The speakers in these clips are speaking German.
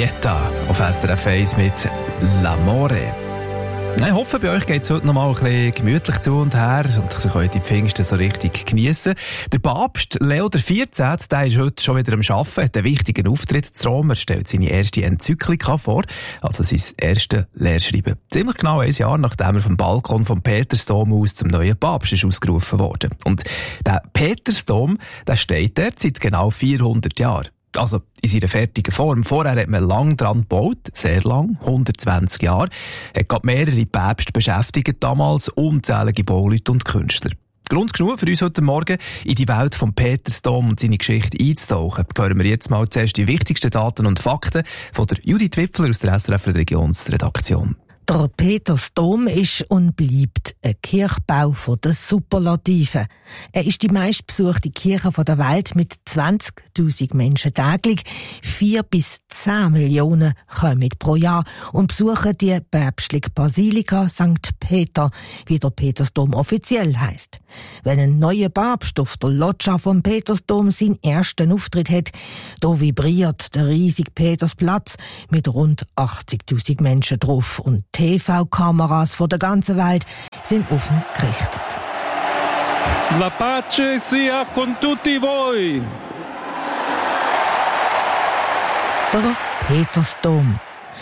Nieta auf SRF 1 mit L'Amore. Ich hoffe, bei euch geht es heute noch mal ein bisschen gemütlich zu und her und ihr könnt die Pfingsten so richtig geniessen. Der Papst Leo XIV, der ist heute schon wieder am Arbeiten, hat einen wichtigen Auftritt zu Rom. Er stellt seine erste Enzyklika vor, also sein erstes Lehrschreiben. Ziemlich genau ein Jahr, nachdem er vom Balkon vom Petersdom aus zum neuen Papst ist ausgerufen worden. Und der Petersdom, der steht dort seit genau 400 Jahren. Also in seiner fertigen Form. Vorher hat man lang dran gebaut, sehr lang, 120 Jahre. Hat gerade mehrere Päpste beschäftigt damals, unzählige Bauleute und Künstler. Grund genug für uns heute Morgen in die Welt vom Petersdom und seine Geschichte einzutauchen. Hören wir jetzt mal zuerst die wichtigsten Daten und Fakten von der Judith Wipfler aus der SRF Religionsredaktion. Der Petersdom ist und bleibt ein Kirchbau von den Superlativen. Er ist die meistbesuchte Kirche der Welt mit 20.000 Menschen täglich. 4 bis 10 Millionen kommen pro Jahr und besuchen die päpstliche Basilika St. Peter, wie der Petersdom offiziell heisst. Wenn ein neuer Papst auf der Loggia vom Petersdom seinen ersten Auftritt hat, da vibriert der riesige Petersplatz mit rund 80.000 Menschen drauf und TV-Kameras von der ganzen Welt sind auf ihn gerichtet. La pace sia con tutti voi. Der Petersdom.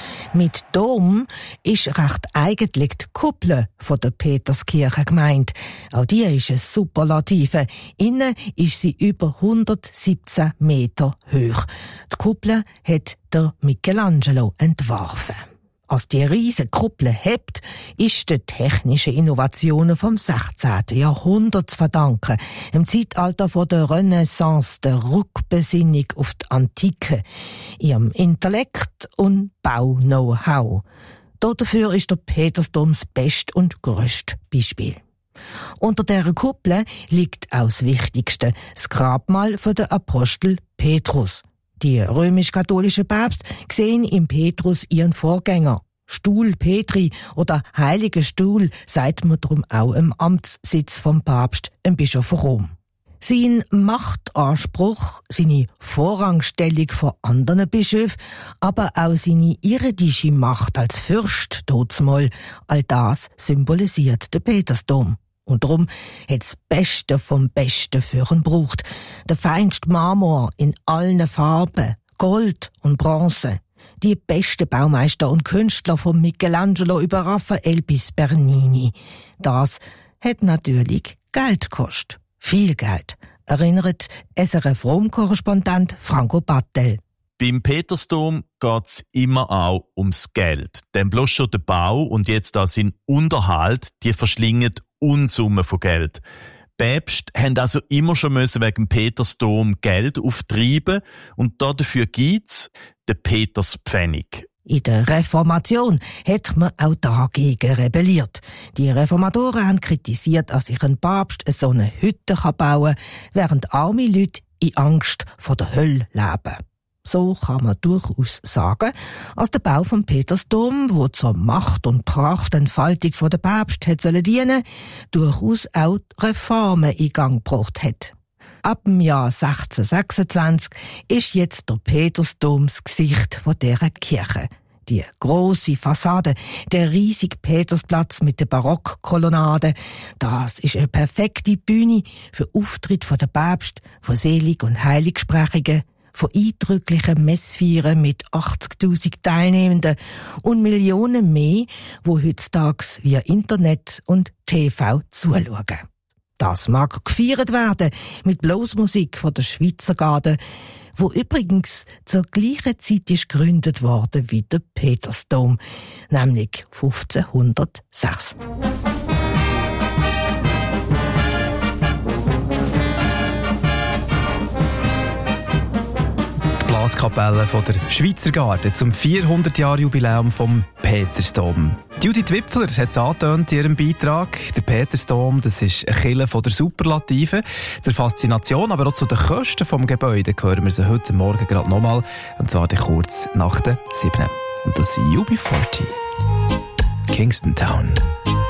Mit Dom ist recht eigentlich die Kuppel von der Peterskirche gemeint. Auch die ist eine Superlative. Innen ist sie über 117 Meter hoch. Die Kuppel hat der Michelangelo entworfen. Als die riesige Kuppel hebt, ist den technischen Innovationen vom 16. Jahrhundert zu verdanken. Im Zeitalter von der Renaissance, der Rückbesinnung auf die Antike, ihrem Intellekt und Bau-Know-how. Dafür ist der Petersdom das beste und grösste Beispiel. Unter dieser Kuppel liegt auch das Wichtigste, das Grabmal von der Apostel Petrus. Die römisch-katholischen Päpste sehen im Petrus ihren Vorgänger. Stuhl Petri oder Heiliger Stuhl sagt man darum auch im Amtssitz vom Papst, im Bischof von Rom. Sein Machtanspruch, seine Vorrangstellung vor anderen Bischöfen, aber auch seine irdische Macht als Fürst, dazumal, all das symbolisiert der Petersdom. Und darum hat das Beste vom Besten für ihn gebraucht. Der feinste Marmor in allen Farben, Gold und Bronze. Die besten Baumeister und Künstler von Michelangelo über Raphael bis Bernini. Das hat natürlich Geld gekostet. Viel Geld, erinnert SRF-Rom-Korrespondent Franco Battel. Beim Petersdom geht's immer auch ums Geld. Denn bloß schon der Bau und jetzt auch sein Unterhalt, die verschlingen Unsummen von Geld. Päpste haben also immer schon wegen dem Petersdom Geld auftreiben und dafür gibt's den Peterspfennig. In der Reformation hat man auch dagegen rebelliert. Die Reformatoren haben kritisiert, dass sich ein Papst so eine Hütte bauen kann, während arme Leute in Angst vor der Hölle leben. So kann man durchaus sagen, als der Bau vom Petersdom, wo zur Macht- und Prachtentfaltung von der Päpste hätte dienen, durchaus auch Reformen in Gang gebracht hat. Ab dem Jahr 1626 ist jetzt der Petersdom das Gesicht von dieser Kirche. Die grosse Fassade, der riesige Petersplatz mit der Barockkolonnade, das ist eine perfekte Bühne für Auftritt von der Päpste, von Selig- und Heiligsprechungen, von eindrücklichen Messfeiern mit 80.000 Teilnehmenden und Millionen mehr, die heutzutage via Internet und TV zuschauen. Das mag gefeiert werden mit Bluesmusik von der Schweizer Garde, wo übrigens zur gleichen Zeit ist gegründet worden wie der Petersdom, nämlich 1506. Blaskapelle von der Schweizer Garde zum 400-Jahr-Jubiläum vom Petersdom. Judith Wipfler hat es angetönt in ihrem Beitrag. Der Petersdom, das ist eine Kirche von der Superlative. Zur Faszination, aber auch zu den Kosten des Gebäudes hören wir sie heute Morgen gerade nochmal. Und zwar kurz nach der 7. Und das ist UB40. Kingston Town.